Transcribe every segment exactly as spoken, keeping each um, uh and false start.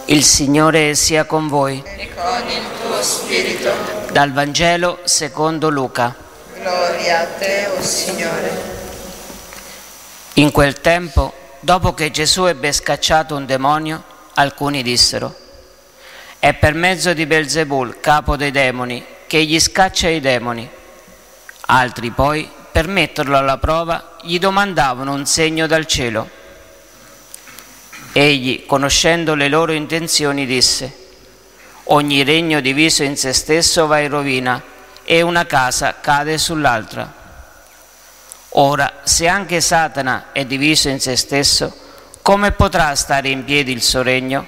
Il Signore sia con voi. E con il tuo spirito. Dal Vangelo secondo Luca. Gloria a te, o Signore. In quel tempo, dopo che Gesù ebbe scacciato un demonio, alcuni dissero: è per mezzo di Belzebul, capo dei demoni, che egli scaccia i demoni. Altri poi, per metterlo alla prova, gli domandavano un segno dal cielo. Egli, conoscendo le loro intenzioni, disse: ogni regno diviso in se stesso va in rovina, e una casa cade sull'altra. Ora, se anche Satana è diviso in se stesso, come potrà stare in piedi il suo regno?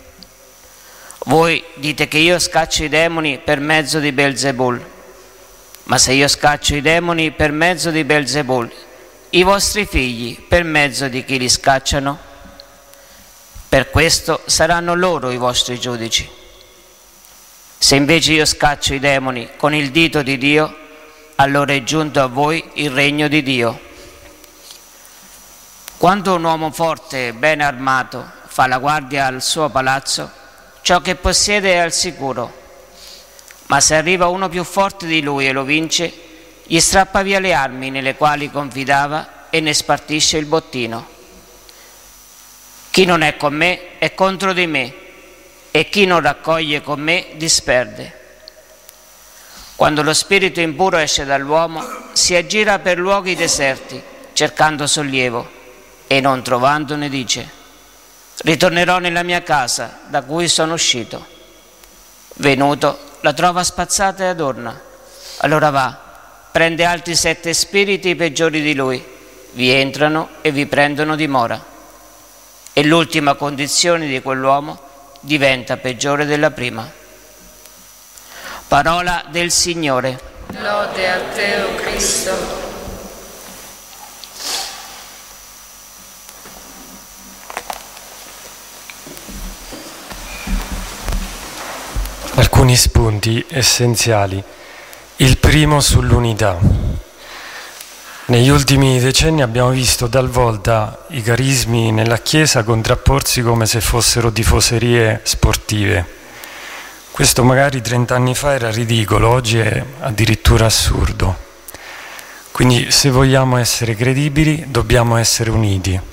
Voi dite che io scaccio i demoni per mezzo di Belzebul. Ma se io scaccio i demoni per mezzo di Belzebul, i vostri figli per mezzo di chi li scacciano? Per questo saranno loro i vostri giudici. Se invece io scaccio i demoni con il dito di Dio, allora è giunto a voi il regno di Dio. Quando un uomo forte e ben armato fa la guardia al suo palazzo, ciò che possiede è al sicuro. Ma se arriva uno più forte di lui e lo vince, gli strappa via le armi nelle quali confidava e ne spartisce il bottino. Chi non è con me è contro di me, e chi non raccoglie con me disperde. Quando lo spirito impuro esce dall'uomo, si aggira per luoghi deserti, cercando sollievo, e non trovandone dice: ritornerò nella mia casa da cui sono uscito. Venuto, la trova spazzata e adorna. Allora va, prende altri sette spiriti peggiori di lui, vi entrano e vi prendono dimora. E l'ultima condizione di quell'uomo diventa peggiore della prima. Parola del Signore. Lode a te, o Cristo. Alcuni spunti essenziali. Il primo sull'unità. Negli ultimi decenni abbiamo visto talvolta i carismi nella Chiesa contrapporsi come se fossero tifoserie sportive. Questo magari trent'anni fa era ridicolo, oggi è addirittura assurdo. Quindi se vogliamo essere credibili dobbiamo essere uniti.